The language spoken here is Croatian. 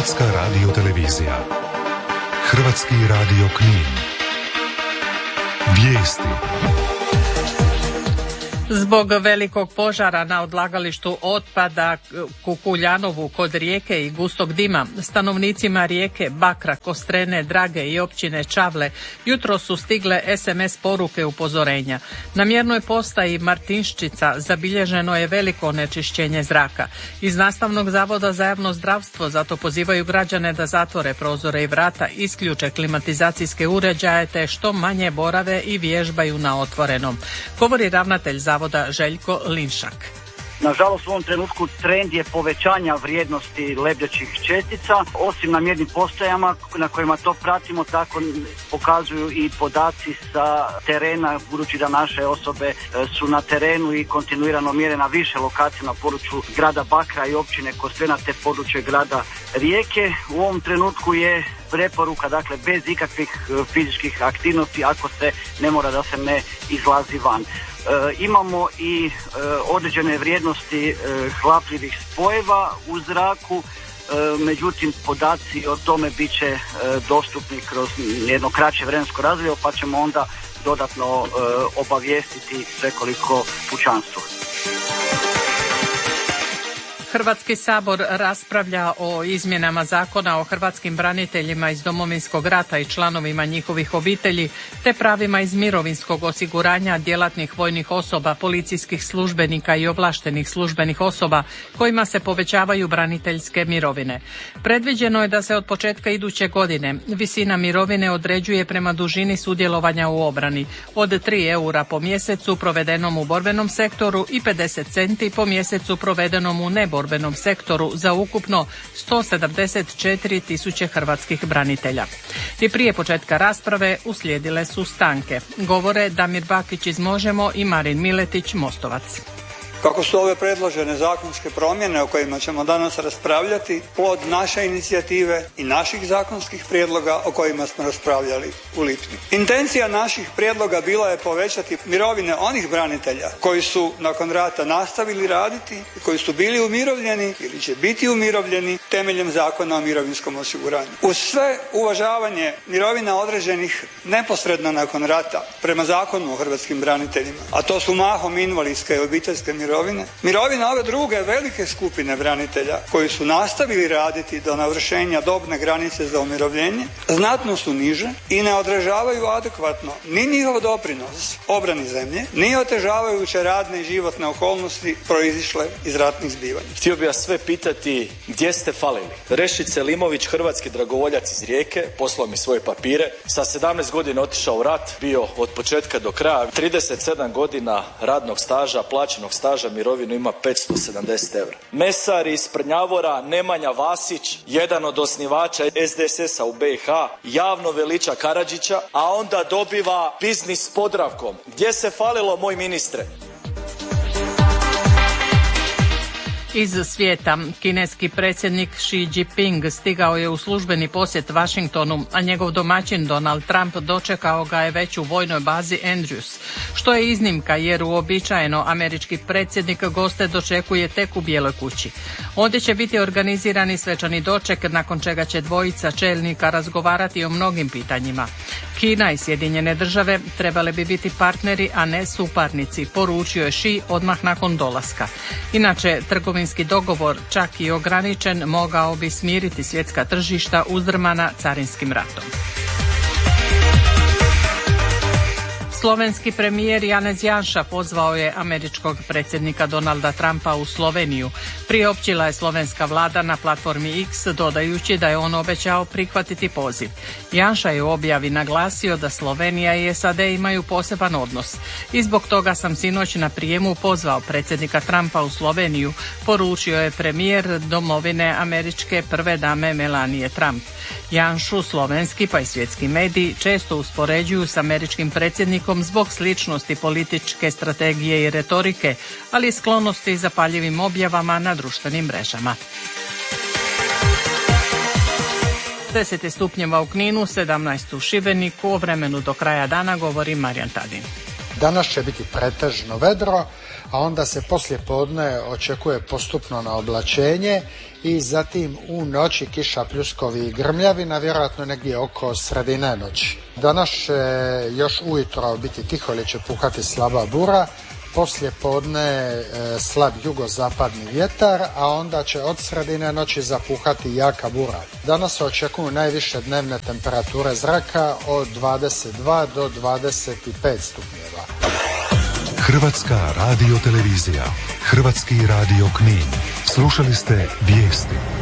Hrvatska radiotelevizija. Hrvatski radio Knin. Vijesti. Zbog velikog požara na odlagalištu otpada Kukuljanovu kod Rijeke i gustog dima, stanovnicima Rijeke, Bakra, Kostrene, Drage i općine Čavle jutro su stigle SMS poruke upozorenja. Na mjernoj postaji Martinščica zabilježeno je veliko onečišćenje zraka. Iz Nastavnog zavoda za javno zdravstvo zato pozivaju građane da zatvore prozore i vrata, isključe klimatizacijske uređaje te što manje borave i vježbaju na otvorenom. Govori ravnatelj Zavoda Željko Linšak. Nažalost, u ovom trenutku trend je povećanja vrijednosti lebdećih čestica. Osim na mjernim postajama na kojima to pratimo, tako pokazuju i podaci sa terena, budući da naše osobe su na terenu i kontinuirano mjere na više lokacija na području grada Bakra i općine Kostrena te područje grada Rijeke. U ovom trenutku je preporuka, dakle, bez ikakvih fizičkih aktivnosti, ako se ne mora, da se ne izlazi van. Imamo i određene vrijednosti hlapljivih spojeva u zraku, međutim podaci o tome bit će dostupni kroz jedno kraće vremensko razdoblje, pa ćemo onda dodatno obavijestiti svekoliko pučanstvo. Hrvatski sabor raspravlja o izmjenama Zakona o hrvatskim braniteljima iz Domovinskog rata i članovima njihovih obitelji, te pravima iz mirovinskog osiguranja djelatnih vojnih osoba, policijskih službenika i ovlaštenih službenih osoba kojima se povećavaju braniteljske mirovine. Predviđeno je da se od početka iduće godine visina mirovine određuje prema dužini sudjelovanja u obrani, od 3 eura po mjesecu provedenom u borbenom sektoru i 50 centi po mjesecu provedenom u neborbenom sektoru za ukupno 174 tisuće hrvatskih branitelja. I prije početka rasprave uslijedile su stanke. Govore Damir Bakić iz Možemo i Marin Miletić, Mostovac. Kako su ove predložene zakonske promjene o kojima ćemo danas raspravljati plod naše inicijative i naših zakonskih prijedloga o kojima smo raspravljali u lipnju. Intencija naših prijedloga bila je povećati mirovine onih branitelja koji su nakon rata nastavili raditi i koji su bili umirovljeni ili će biti umirovljeni temeljem Zakona o mirovinskom osiguranju. Uz sve uvažavanje mirovina određenih neposredno nakon rata prema Zakonu o hrvatskim braniteljima, a to su mahom invalidske i obiteljske mirovine ove druge velike skupine branitelja koji su nastavili raditi do navršenja dobne granice za umirovljenje znatno su niže i ne odražavaju adekvatno ni njihov doprinos obrani zemlje, ni otežavajuće radne i životne okolnosti proizišle iz ratnih zbivanja. Htio bih vas sve pitati gdje ste falili. Rešid Selimović, hrvatski dragovoljac iz Rijeke, poslao mi svoje papire, sa 17 godina otišao u rat, bio od početka do kraja, 37 godina radnog staža, plaćenog staža, mirovinu ima 570 eura. Mesar iz Prnjavora, Nemanja Vasić, jedan od osnivača SDSS-a u BiH, javno veliča Karadžića, a onda dobiva biznis s Podravkom. Gdje se falilo, moj ministre? Iz svijeta, kineski predsjednik Xi Jinping stigao je u službeni posjet Washingtonu, a njegov domaćin Donald Trump dočekao ga je već u vojnoj bazi Andrews, što je iznimka jer uobičajeno američki predsjednik goste dočekuje tek u Bijeloj kući. Ondje će biti organizirani svečani doček, nakon čega će dvojica čelnika razgovarati o mnogim pitanjima. Kina i Sjedinjene države trebale bi biti partneri, a ne suparnici, poručio je Xi odmah nakon dolaska. Inače, trgovinski dogovor, čak i ograničen, mogao bi smiriti svjetska tržišta uzdrmana carinskim ratom. Slovenski premijer Janez Janša pozvao je američkog predsjednika Donalda Trumpa u Sloveniju. Priopćila je slovenska vlada na platformi X, dodajući da je on obećao prihvatiti poziv. Janša je u objavi naglasio da Slovenija i SAD imaju poseban odnos. I zbog toga sam sinoć na prijemu pozvao predsjednika Trumpa u Sloveniju, poručio je premijer domovine američke prve dame Melanie Trump. Janšu slovenski pa i svjetski mediji često uspoređuju s američkim predsjednikom zbog sličnosti političke strategije i retorike, ali i sklonosti zapaljivim objavama na društvenim mrežama. 10 stupnjeva u Kninu, 17 u Šibeniku, o vremenu do kraja dana govori Marijan Tadin. Danas će biti pretežno vedro, a onda se poslije podne očekuje postupno na oblačenje i zatim u noći kiša, pljuskovi i grmljavina, vjerojatno negdje oko sredine noći. Danas će još ujutro biti tiho ili će puhati slaba bura, poslije podne slab jugozapadni vjetar, a onda će od sredine noći zapuhati jaka bura. Danas se očekuju najviše dnevne temperature zraka od 22 do 25 stupnjeva. Hrvatska radiotelevizija, Hrvatski radio Knin. Slušali ste vijesti.